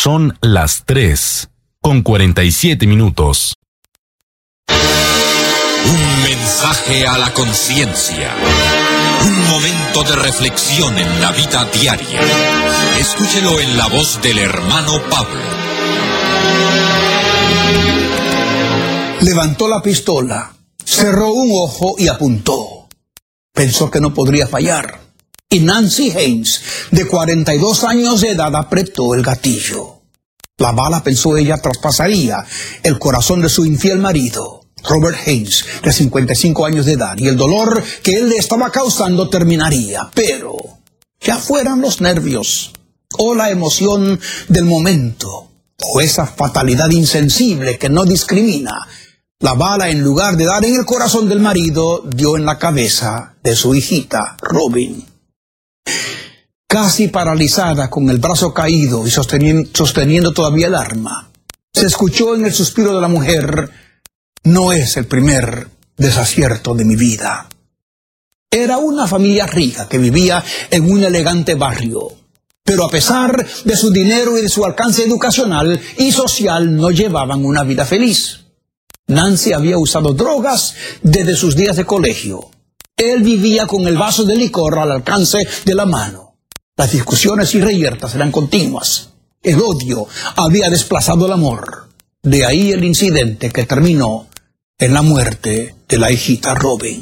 Son las 3:47. Un mensaje a la conciencia. Un momento de reflexión en la vida diaria. Escúchelo en la voz del hermano Pablo. Levantó la pistola, cerró un ojo y apuntó. Pensó que no podría fallar. Y Nancy Haynes, de 42 años de edad, apretó el gatillo. La bala, pensó ella, traspasaría el corazón de su infiel marido, Robert Haynes, de 55 años de edad, y el dolor que él le estaba causando terminaría. Pero ya fueran los nervios, o la emoción del momento, o esa fatalidad insensible que no discrimina, la bala, en lugar de dar en el corazón del marido, dio en la cabeza de su hijita, Robin. Casi paralizada, con el brazo caído y sosteniendo todavía el arma, se escuchó en el suspiro de la mujer: no es el primer desacierto de mi vida. Era una familia rica que vivía en un elegante barrio, pero a pesar de su dinero y de su alcance educacional y social, no llevaban una vida feliz. Nancy había usado drogas desde sus días de colegio. Él vivía con el vaso de licor al alcance de la mano. Las discusiones y reyertas eran continuas. El odio había desplazado el amor. De ahí el incidente que terminó en la muerte de la hijita Robin.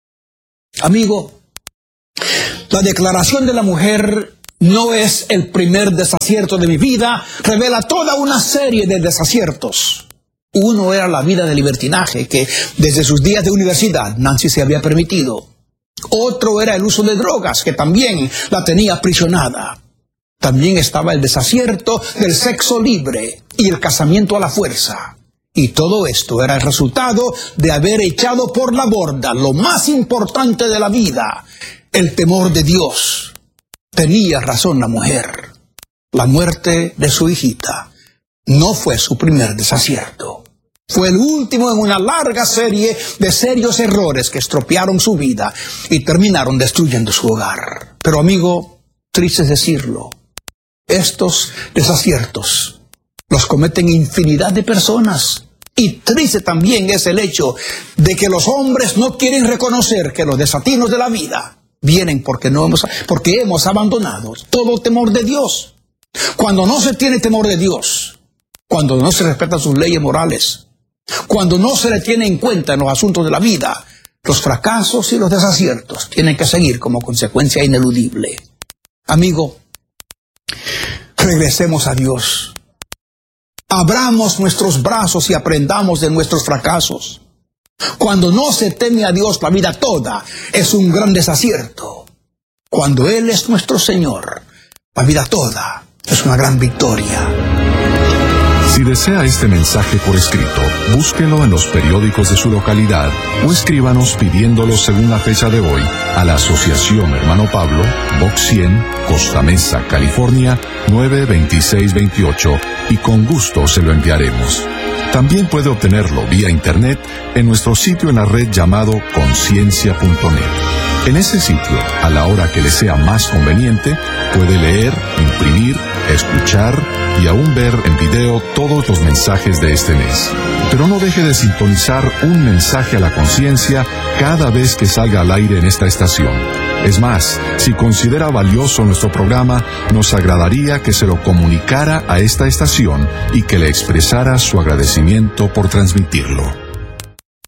Amigo, la declaración de la mujer: no es el primer desacierto de mi vida, revela toda una serie de desaciertos. Uno era la vida de libertinaje que desde sus días de universidad Nancy se había permitido. Otro era el uso de drogas, que también la tenía aprisionada. También estaba el desacierto del sexo libre y el casamiento a la fuerza. Y todo esto era el resultado de haber echado por la borda lo más importante de la vida: el temor de Dios. Tenía razón la mujer. La muerte de su hijita no fue su primer desacierto. Fue el último en una larga serie de serios errores que estropearon su vida y terminaron destruyendo su hogar. Pero, amigo, triste es decirlo, estos desaciertos los cometen infinidad de personas. Y triste también es el hecho de que los hombres no quieren reconocer que los desatinos de la vida vienen porque hemos abandonado todo temor de Dios. Cuando no se tiene temor de Dios, cuando no se respetan sus leyes morales, cuando no se le tiene en cuenta en los asuntos de la vida, los fracasos y los desaciertos tienen que seguir como consecuencia ineludible. Amigo, regresemos a Dios. Abramos nuestros brazos y aprendamos de nuestros fracasos. Cuando no se teme a Dios, la vida toda es un gran desacierto. Cuando Él es nuestro Señor, la vida toda es una gran victoria. Si desea este mensaje por escrito, búsquelo en los periódicos de su localidad o escríbanos pidiéndolo según la fecha de hoy a la Asociación Hermano Pablo, Box 100, Costa Mesa, California, 92628, y con gusto se lo enviaremos. También puede obtenerlo vía internet en nuestro sitio en la red llamado conciencia.net. En ese sitio, a la hora que le sea más conveniente, puede leer, imprimir, escuchar y aún ver en video todos los mensajes de este mes. Pero no deje de sintonizar un mensaje a la conciencia cada vez que salga al aire en esta estación. Es más, si considera valioso nuestro programa, nos agradaría que se lo comunicara a esta estación y que le expresara su agradecimiento por transmitirlo.